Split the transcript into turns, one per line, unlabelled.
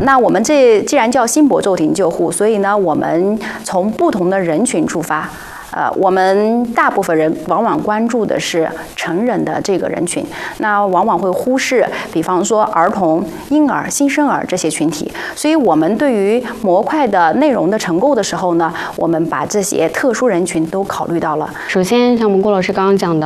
那我们这既然叫新博骤停救护，所以呢，我们从不同的人群出发。我们大部分人往往关注的是成人的这个人群，那往往会忽视，比方说儿童、婴儿、新生儿这些群体。所以，我们对于模块的内容的承构的时候呢，我们把这些特殊人群都考虑到了。
首先，像我们郭老师刚刚讲的，